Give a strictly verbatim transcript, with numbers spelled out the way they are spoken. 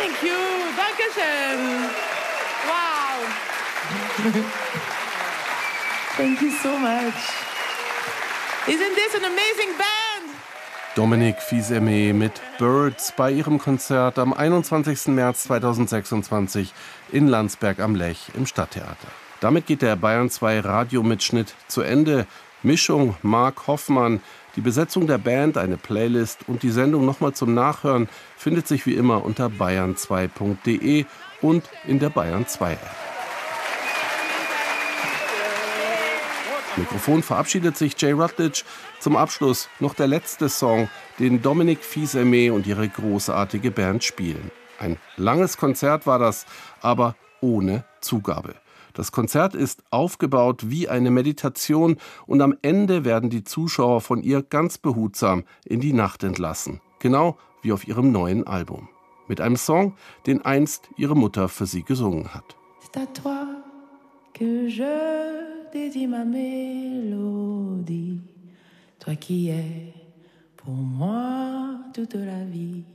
Thank you. Dankeschön. Wow. Thank you so much. Isn't this an amazing band? Dominique Fils-Aimé mit Birds bei ihrem Konzert am einundzwanzigsten März zweitausendsechsundzwanzig in Landsberg am Lech im Stadttheater. Damit geht der Bayern zwei Radiomitschnitt zu Ende. Mischung Mark Hoffmann, die Besetzung der Band, eine Playlist und die Sendung nochmal zum Nachhören findet sich wie immer unter bayern zwei punkt de und in der Bayern zwei App. Mikrofon verabschiedet sich Jay Rutledge. Zum Abschluss noch der letzte Song, den Dominique Fils-Aimé und ihre großartige Band spielen. Ein langes Konzert war das, aber ohne Zugabe. Das Konzert ist aufgebaut wie eine Meditation und am Ende werden die Zuschauer von ihr ganz behutsam in die Nacht entlassen. Genau wie auf ihrem neuen Album. Mit einem Song, den einst ihre Mutter für sie gesungen hat. C'est à toi que je dédie ma mélodie, toi qui es pour moi toute la vie.